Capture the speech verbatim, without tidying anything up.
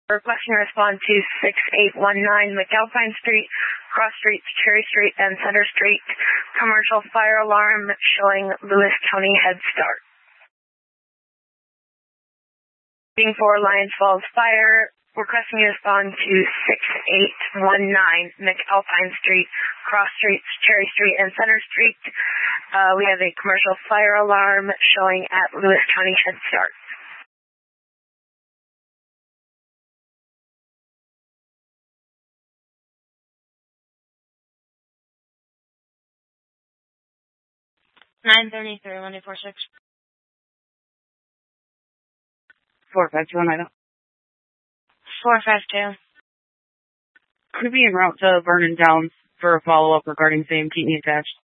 Requesting to respond to six eight one nine McAlpine Street, Cross Streets, Cherry Street, and Center Street. Commercial fire alarm showing Lewis County Head Start. Being for Lions Falls Fire, requesting to respond to six eight one nine McAlpine Street, Cross Streets, Cherry Street, and Center Street. Uh, we have a commercial fire alarm showing at Lewis County Head Start. nine thirty-three, one eight four six. four five two one item. four five two. Could be en route to Vernon Downs for a follow-up regarding same. Keep me attached.